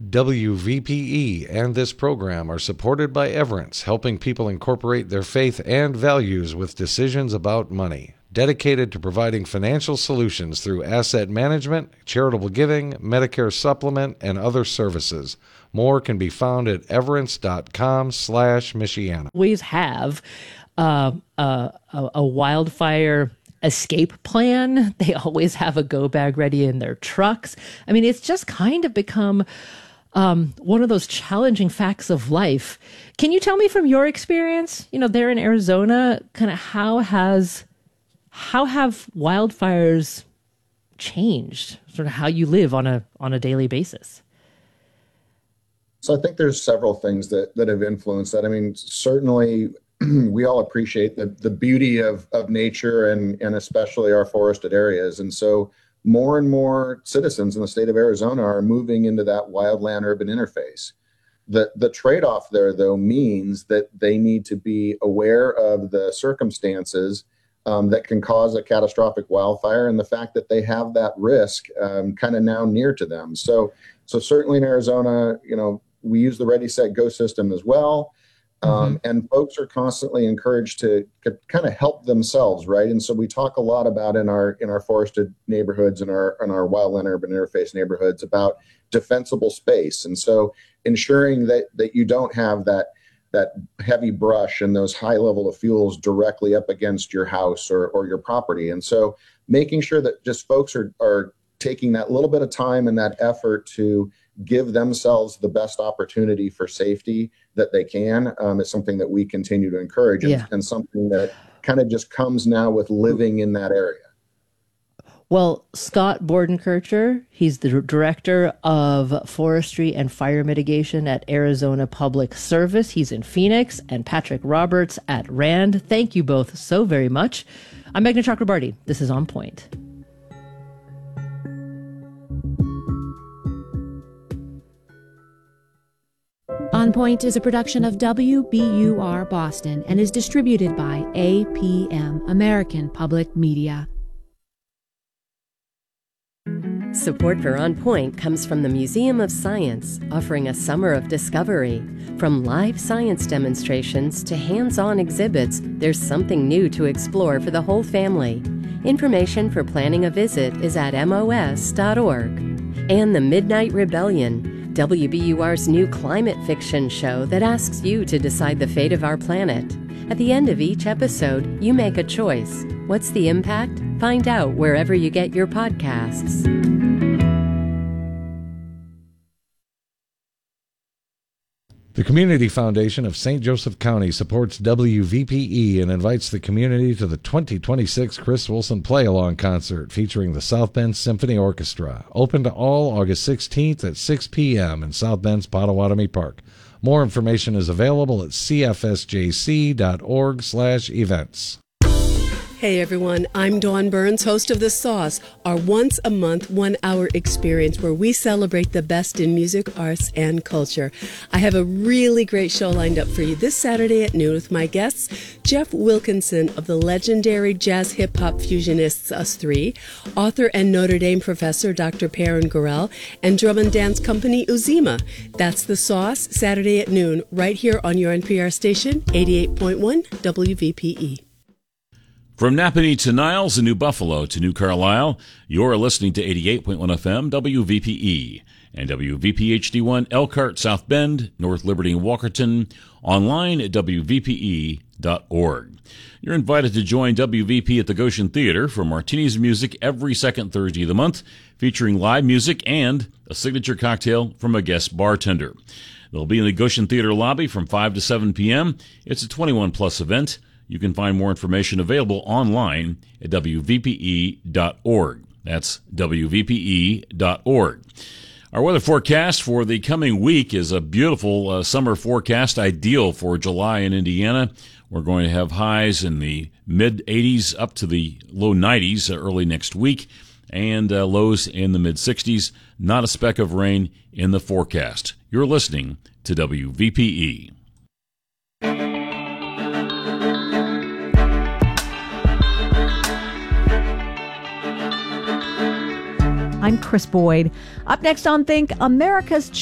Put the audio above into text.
WVPE and this program are supported by Everence, helping people incorporate their faith and values with decisions about money. Dedicated to providing financial solutions through asset management, charitable giving, Medicare supplement, and other services. More can be found at everence.com/Michiana. Always have a wildfire escape plan. They always have a go bag ready in their trucks. I mean, it's just kind of become one of those challenging facts of life. Can you tell me from your experience, there in Arizona, kind of how have wildfires changed sort of how you live on a daily basis? So I think there's several things that have influenced that. I mean, certainly we all appreciate the beauty of nature and especially our forested areas. And so more and more citizens in the state of Arizona are moving into that wildland urban interface. The trade-off there, though, means that they need to be aware of the circumstances that can cause a catastrophic wildfire and the fact that they have that risk kind of now near to them. So certainly in Arizona, we use the Ready, Set, Go system as well. And folks are constantly encouraged to kind of help themselves, right? And so we talk a lot about in our forested neighborhoods and our wildland urban interface neighborhoods about defensible space. And so ensuring that you don't have that heavy brush and those high level of fuels directly up against your house or your property. And so making sure that just folks are taking that little bit of time and that effort to give themselves the best opportunity for safety that they can is something that we continue to encourage and something that kind of just comes now with living in that area. Well, Scott Bordenkircher, he's the Director of Forestry and Fire Mitigation at Arizona Public Service. He's in Phoenix, and Patrick Roberts at RAND. Thank you both so very much. I'm Meghna Chakrabarty. This is On Point. On Point is a production of WBUR Boston and is distributed by APM, American Public Media. Support for On Point comes from the Museum of Science, offering a summer of discovery. From live science demonstrations to hands-on exhibits, there's something new to explore for the whole family. Information for planning a visit is at mos.org. And The Midnight Rebellion, WBUR's new climate fiction show that asks you to decide the fate of our planet. At the end of each episode, you make a choice. What's the impact? Find out wherever you get your podcasts. The Community Foundation of St. Joseph County supports WVPE and invites the community to the 2026 Chris Wilson Play-Along Concert featuring the South Bend Symphony Orchestra. Open to all August 16th at 6 p.m. in South Bend's Potawatomi Park. More information is available at cfsjc.org/events. Hey everyone, I'm Dawn Burns, host of The Sauce, our once-a-month, one-hour experience where we celebrate the best in music, arts, and culture. I have a really great show lined up for you this Saturday at noon with my guests, Jeff Wilkinson of the legendary jazz hip-hop fusionists Us Three, author and Notre Dame professor Dr. Perrin Gorel, and drum and dance company Uzima. That's The Sauce, Saturday at noon, right here on your NPR station, 88.1 WVPE. From Napanee to Niles and New Buffalo to New Carlisle, you're listening to 88.1 FM WVPE and WVPHD1 Elkhart, South Bend, North Liberty, and Walkerton, online at WVPE.org. You're invited to join WVP at the Goshen Theater for Martini's Music every second Thursday of the month, featuring live music and a signature cocktail from a guest bartender. They'll be in the Goshen Theater lobby from 5 to 7 p.m. It's a 21-plus event. You can find more information available online at WVPE.org. That's WVPE.org. Our weather forecast for the coming week is a beautiful summer forecast, ideal for July in Indiana. We're going to have highs in the mid-80s up to the low 90s early next week, and lows in the mid-60s. Not a speck of rain in the forecast. You're listening to WVPE. I'm Chris Boyd. Up next on Think, America's